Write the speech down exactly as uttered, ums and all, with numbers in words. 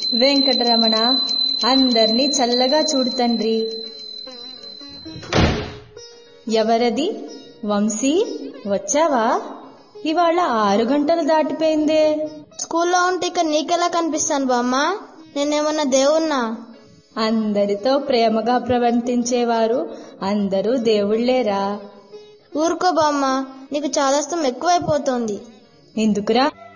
వెంకటరమణ, అందర్నీ చల్లగా చూడు తండ్రి. ఎవరది? వంశీ, వచ్చావా? ఇవాళ ఆరు గంటలు దాటిపోయిందే. స్కూల్లో ఉంటే ఇక నీకెలా కనిపిస్తాను బామ్మ? నేనేమన్నా దేవుణ్ణా? అందరితో ప్రేమగా ప్రవర్తించేవారు అందరూ దేవుళ్లేరా. ఊరుకో బామ్మ, నీకు చాదస్తం ఎక్కువైపోతోంది. ఎందుకురా?